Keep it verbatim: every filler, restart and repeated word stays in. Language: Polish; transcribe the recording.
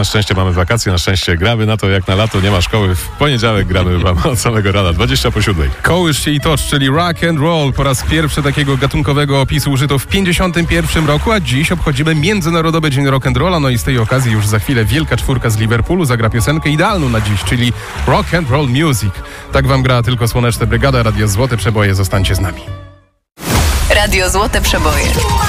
Na szczęście mamy wakacje, na szczęście gramy na to jak na lato, nie ma szkoły. W poniedziałek gramy wam od samego rana, dwadzieścia po siódmej. Kołysz się i tocz, czyli rock and roll. Po raz pierwszy takiego gatunkowego opisu użyto w pięćdziesiątym pierwszym roku, a dziś obchodzimy Międzynarodowy Dzień Rock and Rolla. No i z tej okazji już za chwilę wielka czwórka z Liverpoolu zagra piosenkę idealną na dziś, czyli Rock and Roll Music. Tak wam gra tylko Słoneczna Brygada, Radio Złote Przeboje. Zostańcie z nami. Radio Złote Przeboje.